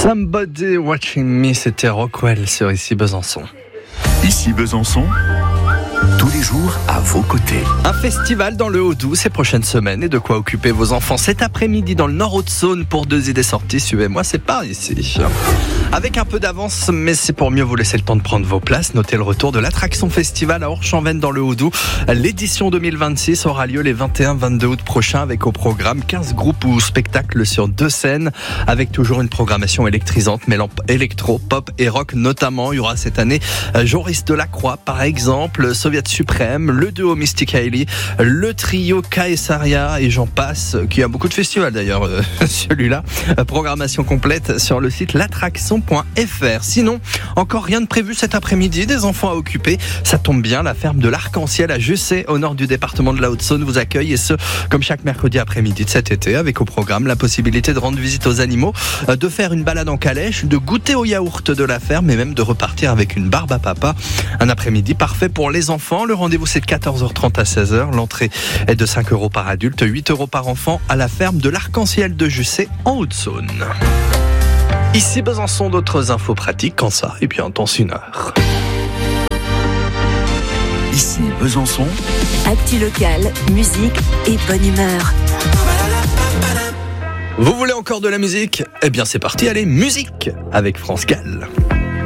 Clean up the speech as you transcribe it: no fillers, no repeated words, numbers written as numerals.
Somebody Watching Me, c'était Rockwell sur Ici Besançon. Ici Besançon, tous les jours à vos côtés. Un festival dans le Haut-Doubs ces prochaines semaines et de quoi occuper vos enfants cet après-midi dans le Nord-Haute-Saône pour 2 idées sorties. Suivez-moi, c'est par ici. Avec un peu d'avance, mais c'est pour mieux vous laisser le temps de prendre vos places. Notez le retour de l'attraction festival à Orchamps-Veynes dans le Haut-Doubs. L'édition 2026 aura lieu les 21-22 août prochains avec au programme 15 groupes ou spectacles sur 2 scènes avec toujours une programmation électrisante mêlant électro, pop et rock notamment. Il y aura cette année Joris Delacroix par exemple, Soviet Suprême, le duo Mystic Hailey, le trio Caesaria et j'en passe, qui a beaucoup de festivals d'ailleurs celui-là. Programmation complète sur le site l'attraction.fr. Sinon, encore rien de prévu cet après-midi, des enfants à occuper. Ça tombe bien, la ferme de l'Arc-en-Ciel à Jussey, au nord du département de la Haute-Saône, vous accueille et ce, comme chaque mercredi après-midi de cet été, avec au programme la possibilité de rendre visite aux animaux, de faire une balade en calèche, de goûter au yaourt de la ferme et même de repartir avec une barbe à papa. Un après-midi parfait pour les enfants. Le rendez-vous c'est de 14h30 à 16h. L'entrée est de 5 € par adulte, 8 € par enfant à la ferme de l'Arc-en-Ciel de Jussey en Haute-Saône. Ici Besançon, d'autres infos pratiques quand ça, et bien en temps une heure. Ici Besançon, actu locale, musique et bonne humeur. Vous voulez encore de la musique ? Eh bien c'est parti, allez, musique avec France Gall.